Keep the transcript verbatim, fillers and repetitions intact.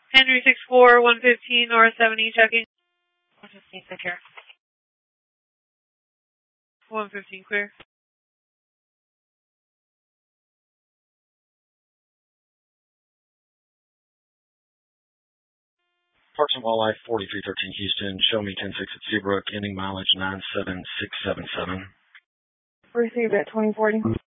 Henry six four, one fifteen, North seventy, checking. one fifteen, take care. one fifteen, clear. Parks and Wildlife, forty-three thirteen Houston. Show me ten six at Seabrook, ending mileage nine seven six seven seven. Received at twenty forty.